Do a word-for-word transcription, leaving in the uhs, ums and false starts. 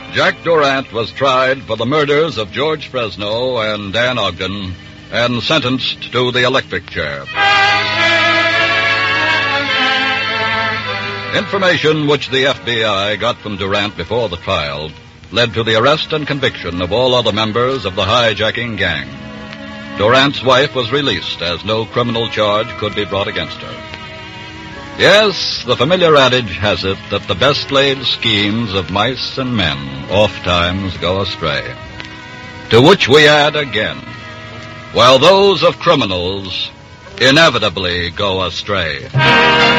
Jack Durant was tried for the murders of George Fresno and Dan Ogden and sentenced to the electric chair. Information which the F B I got from Durant before the trial led to the arrest and conviction of all other members of the hijacking gang. Durant's wife was released as no criminal charge could be brought against her. Yes, the familiar adage has it that the best laid schemes of mice and men oft-times go astray. To which we add again, while those of criminals inevitably go astray.